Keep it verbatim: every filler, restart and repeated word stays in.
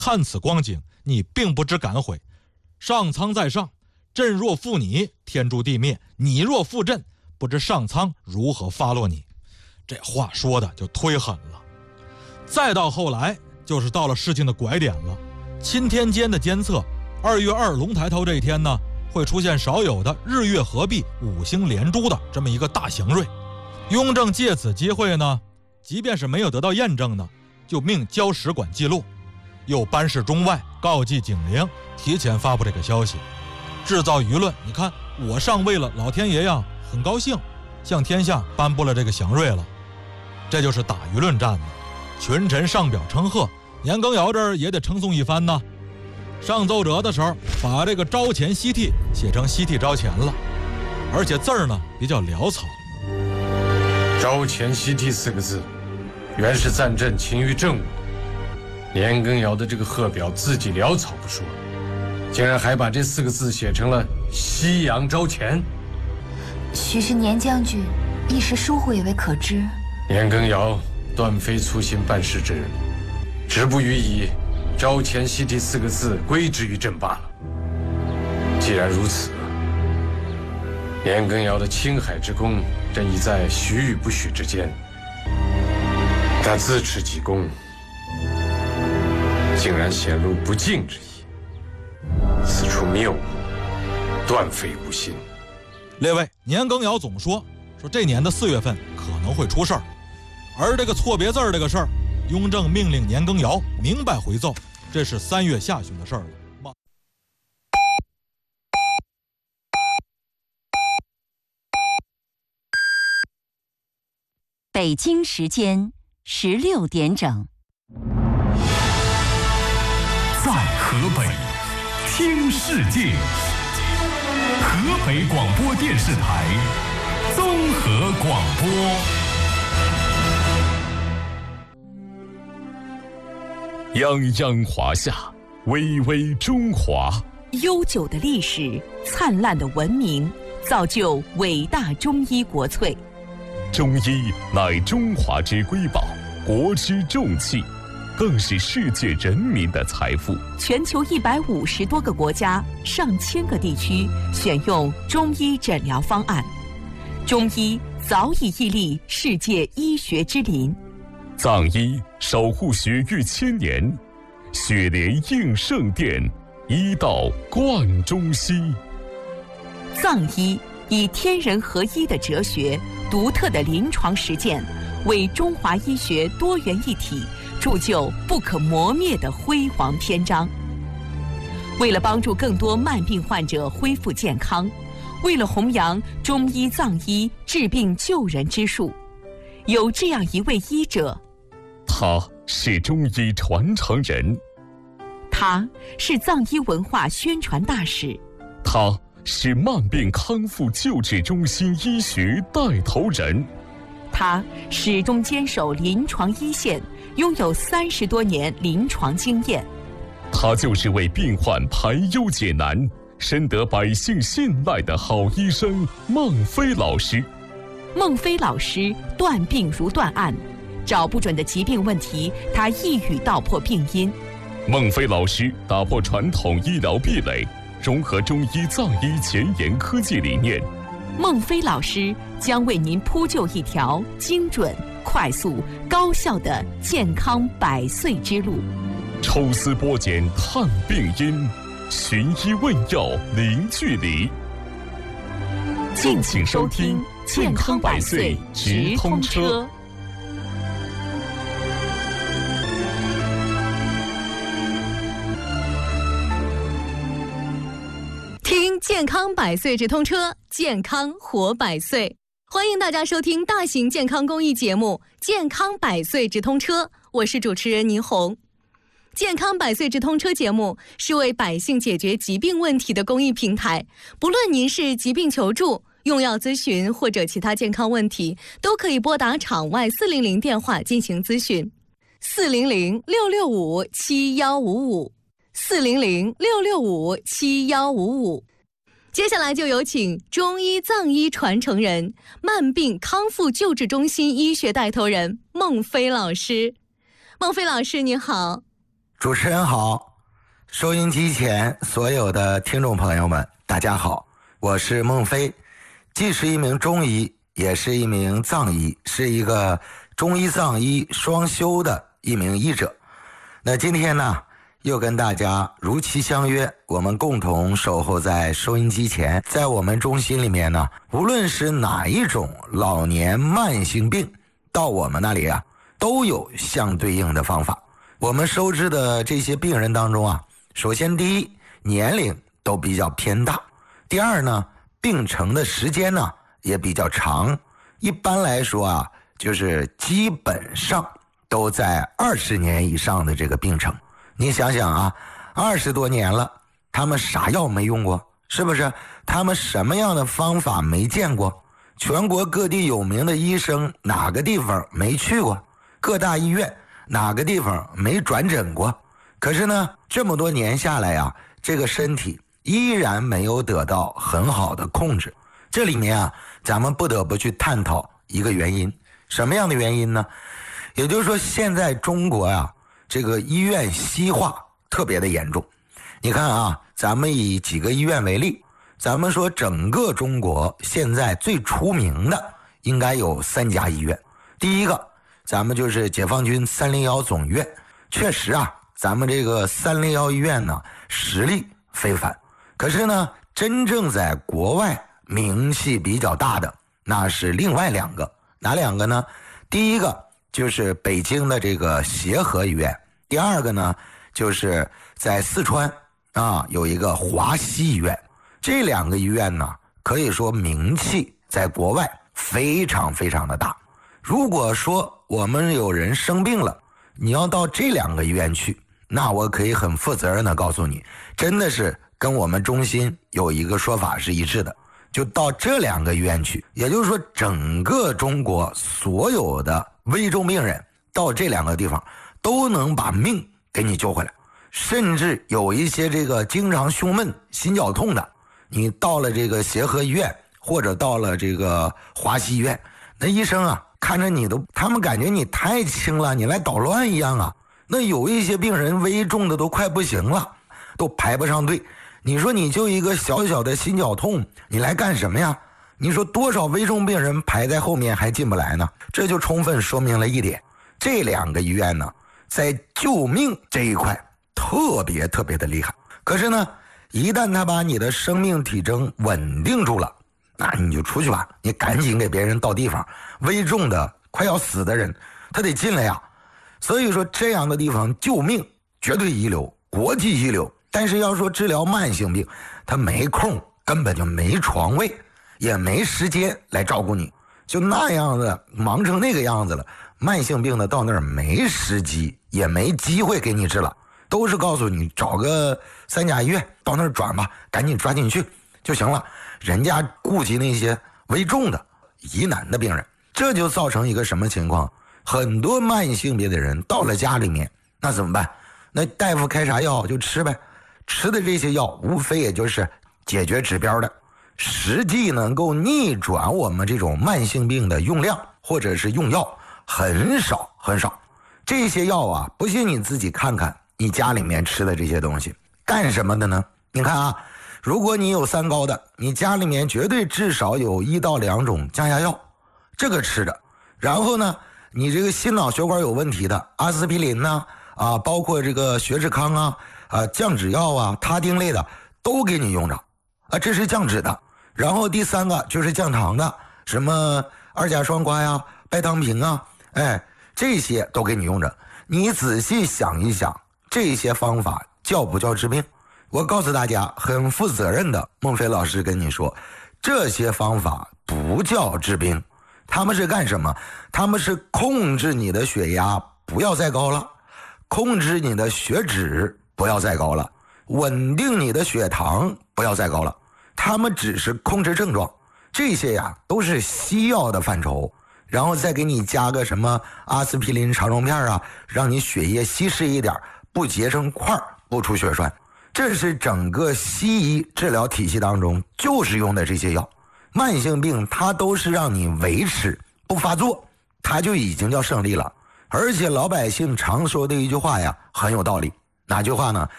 看此光景，你并不知感悔。上苍在上，朕若负你，天诛地灭；你若负朕，不知上苍如何发落你。这话说的就忒狠了。再到后来，就是到了事情的拐点了。钦天监的监测，二月二龙抬头这一天呢，会出现少有的日月合璧、五星连珠的这么一个大祥瑞。雍正借此机会呢，即便是没有得到验证呢，就命交使馆记录，又班示中外，告祭警陵，提前发布这个消息，制造舆论。你看我上位了，老天爷呀很高兴，向天下颁布了这个祥瑞了。这就是打舆论战呢。群臣上表称贺，年羹尧这儿也得称颂一番呢。上奏折的时候，把这个招前西替写成西替招前了，而且字儿呢比较潦草。 招前西替四个字，原是赞朕勤于政务。年羹尧的这个贺表字迹潦草不说，竟然还把这四个字写成了西洋招前。 许是年将军一时疏忽也未可知。 年羹尧断非粗心办事之人，只不予以招前西替四个字归之于朕罢了。既然如此，年羹尧的青海之功，朕已在许与不许之间。他自持己功，竟然显露不敬之意，此处谬误，断非无心。 列位，年羹尧总说说这年的四月份可能会出事儿，而这个错别字儿这个事儿，雍正命令年羹尧明白回奏，这是三月下旬的事儿了。 北京时间十六点整。 在河北听世界，河北广播电视台综合广播。泱泱华夏，巍巍中华。 悠久的历史，灿烂的文明，造就伟大中医国粹。 中医乃中华之瑰宝，国之重器，更是世界人民的财富。 全球一百五十多个国家、上千个地区选用中医诊疗方案，中医早已屹立世界医学之林。 藏医守护血域千年，血莲应圣殿，医道贯中西。 藏医以天人合一的哲学、独特的临床实践，为中华医学多元一体铸就不可磨灭的辉煌篇章。为了帮助更多慢病患者恢复健康，为了弘扬中医藏医治病救人之术，有这样一位医者， 他是中医传承人， 他是藏医文化宣传大使， 他是慢病康复救治中心医学带头人， 他始终坚守临床一线，拥有三十多年临床经验。 他就是为病患排忧解难、深得百姓信赖的好医生孟非老师。 孟非老师断病如断案，找不准的疾病问题，他一语道破病因。 孟非老师打破传统医疗壁垒，融合中医藏医前沿科技理念。 孟非老师将为您铺就一条精准、快速、高效的健康百岁之路。 抽丝剥茧探病因，寻医问药零距离。敬请收听《健康百岁直通车》。 听健康百岁直通车，健康活百岁。欢迎大家收听大型健康公益节目《健康百岁直通车》，我是主持人倪红。健康百岁直通车节目是为百姓解决疾病问题的公益平台，不论您是疾病求助、用药咨询或者其他健康问题，都可以拨打场外四零零电话进行咨询，四零零六六五七幺五五，四零零六六五七幺五五。接下来就有请中医藏医传承人、慢病康复救治中心医学带头人孟非老师。孟非老师您好。 主持人好，收音机前所有的听众朋友们，大家好，我是孟非，既是一名中医，也是一名藏医，是一个中医藏医双修的一名医者。那今天呢，又跟大家如期相约，我们共同守候在收音机前。在我们中心里面呢，无论是哪一种老年慢性病，到我们那里啊，都有相对应的方法。我们收治的这些病人当中啊，首先第一，年龄都比较偏大；第二呢，病程的时间呢也比较长。一般来说啊，就是基本上都在二十年以上的这个病程。你想想啊，二十多年了，他们啥药没用过？是不是？他们什么样的方法没见过？全国各地有名的医生，哪个地方没去过？各大医院哪个地方没转诊过？可是呢，这么多年下来呀、啊，这个身体依然没有得到很好的控制。这里面啊，咱们不得不去探讨一个原因。什么样的原因呢？也就是说，现在中国啊，这个医院西化特别的严重。你看啊，咱们以几个医院为例，咱们说整个中国现在最出名的应该有三家医院。第一个，咱们就是解放军三零一总医院。确实啊，咱们这个三零一医院呢，实力非凡。可是呢，真正在国外名气比较大的，那是另外两个。哪两个呢？第一个就是北京的这个协和医院，第二个呢，就是在四川啊有一个华西医院。这两个医院呢，可以说名气在国外非常非常的大。如果说我们有人生病了，你要到这两个医院去，那我可以很负责任的告诉你，真的是跟我们中心有一个说法是一致的，就到这两个医院去。也就是说，整个中国所有的危重病人到这两个地方都能把命给你救回来。甚至有一些这个经常胸闷心绞痛的，你到了这个协和医院或者到了这个华西医院，那医生啊看着你都，他们感觉你太轻了，你来捣乱一样啊。那有一些病人危重的都快不行了，都排不上队。你说你就一个小小的心绞痛，你来干什么呀？你说多少危重病人排在后面还进不来呢？这就充分说明了一点，这两个医院呢，在救命这一块特别特别的厉害。可是呢，一旦他把你的生命体征稳定住了，那你就出去吧，你赶紧给别人到地方。危重的快要死的人，他得进来呀。所以说，这样的地方救命绝对一流，国际一流。但是要说治疗慢性病，他没空，根本就没床位，也没时间来照顾你，就那样的忙成那个样子了。慢性病的到那儿没时机，也没机会给你治了，都是告诉你找个三甲医院到那儿转吧，赶紧抓紧去就行了。人家顾及那些危重的疑难的病人，这就造成一个什么情况？很多慢性病的人到了家里面，那怎么办？那大夫开啥药就吃呗，吃的这些药无非也就是解决指标的，实际能够逆转我们这种慢性病的用量或者是用药很少很少。这些药啊，不信你自己看看你家里面吃的这些东西干什么的呢？你看啊，如果你有三高的，你家里面绝对至少有一到两种降压药，这个吃的。然后呢，你这个心脑血管有问题的，阿司匹林呢，啊，包括这个血脂康啊，啊，降脂药啊，他汀类的都给你用着，啊，这是降脂的。然后第三个就是降糖的，什么二甲双胍呀、拜糖平啊，哎，这些都给你用着。你仔细想一想，这些方法叫不叫治病？我告诉大家，很负责任的，孟非老师跟你说，这些方法不叫治病，他们是干什么？他们是控制你的血压不要再高了，控制你的血脂不要再高了，稳定你的血糖不要再高了。他们只是控制症状，这些呀都是西药的范畴。然后再给你加个什么阿司匹林肠溶片啊，让你血液稀释一点，不结成块，不出血栓。这是整个西医治疗体系当中就是用的这些药。慢性病它都是让你维持不发作，它就已经叫胜利了。而且老百姓常说的一句话呀，很有道理， 哪句话呢？